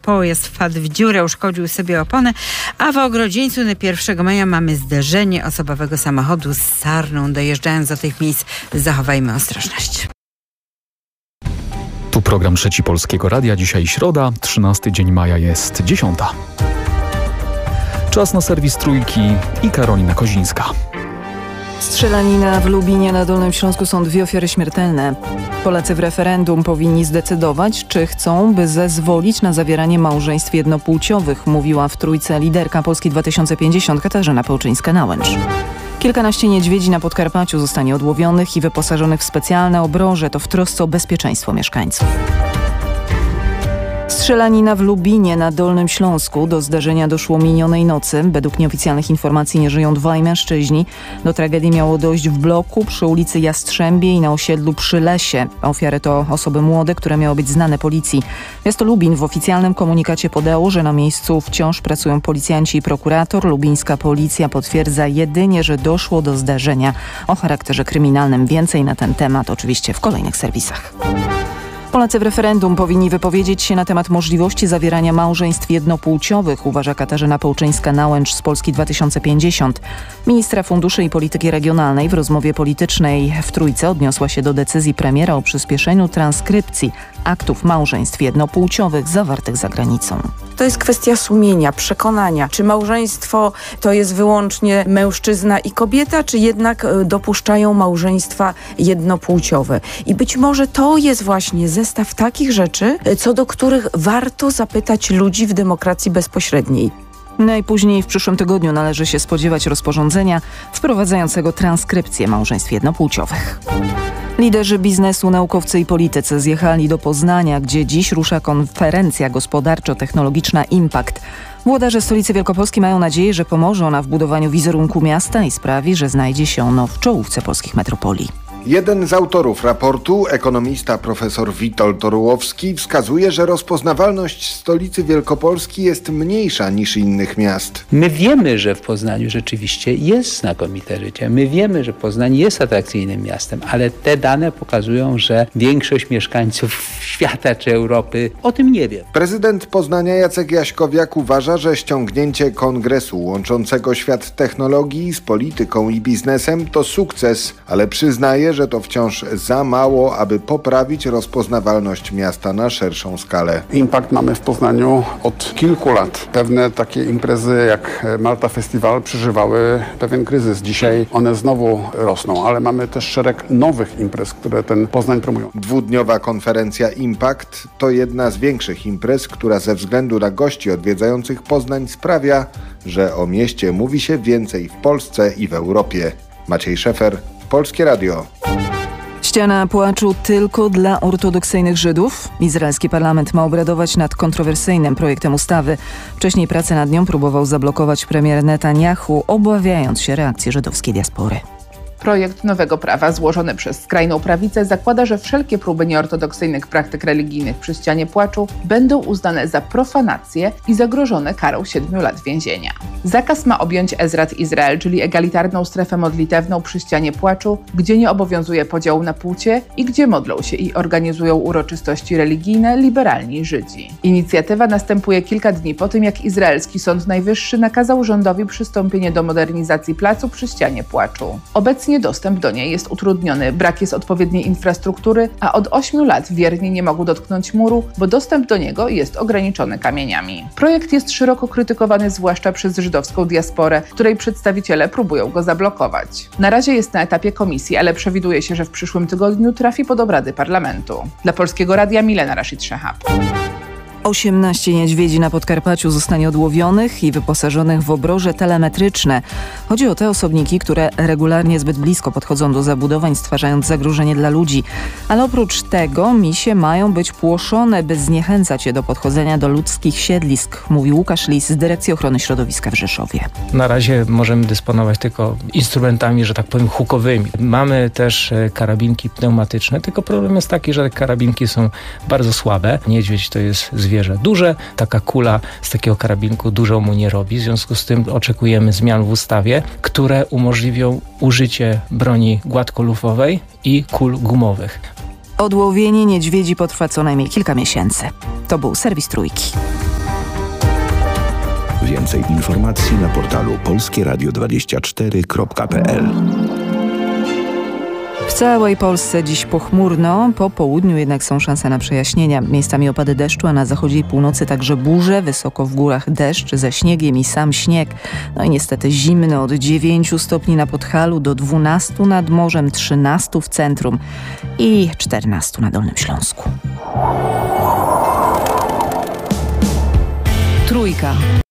Pojazd wpadł w dziurę, uszkodził sobie opony, a w Ogrodzieńcu na 1 maja mamy zderzenie osobowego samochodu z sarną. Dojeżdżając do tych miejsc, zachowajmy ostrożność. Tu program Trzeci Polskiego Radia. Dzisiaj środa, 13 dzień maja, jest 10. Czas na serwis Trójki i Karolina Kozińska. Strzelanina w Lubinie na Dolnym Śląsku, są 2 ofiary śmiertelne. Polacy w referendum powinni zdecydować, czy chcą, by zezwolić na zawieranie małżeństw jednopłciowych, mówiła w Trójce liderka Polski 2050 Katarzyna Pełczyńska-Nałęcz. Kilkanaście niedźwiedzi na Podkarpaciu zostanie odłowionych i wyposażonych w specjalne obroże. To w trosce o bezpieczeństwo mieszkańców. Strzelanina w Lubinie na Dolnym Śląsku. Do zdarzenia doszło minionej nocy. Według nieoficjalnych informacji nie żyją 2 mężczyźni. Do tragedii miało dojść w bloku przy ulicy Jastrzębiej i na osiedlu przy Lesie. Ofiary to osoby młode, które miały być znane policji. Miasto Lubin w oficjalnym komunikacie podało, że na miejscu wciąż pracują policjanci i prokurator. Lubińska policja potwierdza jedynie, że doszło do zdarzenia o charakterze kryminalnym. Więcej na ten temat oczywiście w kolejnych serwisach. Polacy w referendum powinni wypowiedzieć się na temat możliwości zawierania małżeństw jednopłciowych, uważa Katarzyna Pełczyńska-Nałęcz z Polski 2050. Ministra Funduszy i Polityki Regionalnej w rozmowie politycznej w Trójce odniosła się do decyzji premiera o przyspieszeniu transkrypcji aktów małżeństw jednopłciowych zawartych za granicą. To jest kwestia sumienia, przekonania, czy małżeństwo to jest wyłącznie mężczyzna i kobieta, czy jednak dopuszczają małżeństwa jednopłciowe. I być może to jest właśnie zestaw takich rzeczy, co do których warto zapytać ludzi w demokracji bezpośredniej. Najpóźniej w przyszłym tygodniu należy się spodziewać rozporządzenia wprowadzającego transkrypcję małżeństw jednopłciowych. Liderzy biznesu, naukowcy i politycy zjechali do Poznania, gdzie dziś rusza konferencja gospodarczo-technologiczna Impact. Włodarze stolicy Wielkopolski mają nadzieję, że pomoże ona w budowaniu wizerunku miasta i sprawi, że znajdzie się ono w czołówce polskich metropolii. Jeden z autorów raportu, ekonomista profesor Witold Orłowski, wskazuje, że rozpoznawalność stolicy Wielkopolski jest mniejsza niż innych miast. My wiemy, że w Poznaniu rzeczywiście jest znakomite życie. My wiemy, że Poznań jest atrakcyjnym miastem, ale te dane pokazują, że większość mieszkańców świata czy Europy o tym nie wie. Prezydent Poznania Jacek Jaśkowiak uważa, że ściągnięcie kongresu łączącego świat technologii z polityką i biznesem to sukces, ale przyznaje, że to wciąż za mało, aby poprawić rozpoznawalność miasta na szerszą skalę. Impact mamy w Poznaniu od kilku lat. Pewne takie imprezy jak Malta Festival przeżywały pewien kryzys. Dzisiaj one znowu rosną, ale mamy też szereg nowych imprez, które ten Poznań promują. 2-dniowa konferencja Impact to jedna z większych imprez, która ze względu na gości odwiedzających Poznań sprawia, że o mieście mówi się więcej w Polsce i w Europie. Maciej Szefer, Polskie Radio. Ściana płaczu tylko dla ortodoksyjnych Żydów? Izraelski parlament ma obradować nad kontrowersyjnym projektem ustawy. Wcześniej pracę nad nią próbował zablokować premier Netanyahu, obawiając się reakcji żydowskiej diaspory. Projekt nowego prawa złożony przez skrajną prawicę zakłada, że wszelkie próby nieortodoksyjnych praktyk religijnych przy ścianie płaczu będą uznane za profanację i zagrożone karą 7 lat więzienia. Zakaz ma objąć Ezrat Izrael, czyli egalitarną strefę modlitewną przy ścianie płaczu, gdzie nie obowiązuje podziału na płcie i gdzie modlą się i organizują uroczystości religijne liberalni Żydzi. Inicjatywa następuje kilka dni po tym, jak izraelski Sąd Najwyższy nakazał rządowi przystąpienie do modernizacji placu przy ścianie płaczu. Obecnie dostęp do niej jest utrudniony, brak jest odpowiedniej infrastruktury, a od 8 lat wierni nie mogą dotknąć muru, bo dostęp do niego jest ograniczony kamieniami. Projekt jest szeroko krytykowany zwłaszcza przez żydowską diasporę, której przedstawiciele próbują go zablokować. Na razie jest na etapie komisji, ale przewiduje się, że w przyszłym tygodniu trafi pod obrady parlamentu. Dla Polskiego Radia Milena Rashid-Szehab. 18 niedźwiedzi na Podkarpaciu zostanie odłowionych i wyposażonych w obroże telemetryczne. Chodzi o te osobniki, które regularnie zbyt blisko podchodzą do zabudowań, stwarzając zagrożenie dla ludzi. Ale oprócz tego misie mają być płoszone, by zniechęcać je do podchodzenia do ludzkich siedlisk, mówi Łukasz Lis z Dyrekcji Ochrony Środowiska w Rzeszowie. Na razie możemy dysponować tylko instrumentami, że tak powiem, hukowymi. Mamy też karabinki pneumatyczne, tylko problem jest taki, że te karabinki są bardzo słabe. Niedźwiedź to jest zwierzę duże, taka kula z takiego karabinku dużo mu nie robi, w związku z tym oczekujemy zmian w ustawie, które umożliwią użycie broni gładkolufowej i kul gumowych. Odłowienie niedźwiedzi potrwa co najmniej kilka miesięcy. To był serwis Trójki. Więcej informacji na portalu polskieradio24.pl. W całej Polsce dziś pochmurno, po południu jednak są szanse na przejaśnienia. Miejscami opady deszczu, a na zachodzie i północy także burze, wysoko w górach deszcz ze śniegiem i sam śnieg. No i niestety zimno, od 9 stopni na Podhalu do 12 nad morzem, 13 w centrum i 14 na Dolnym Śląsku. Trójka.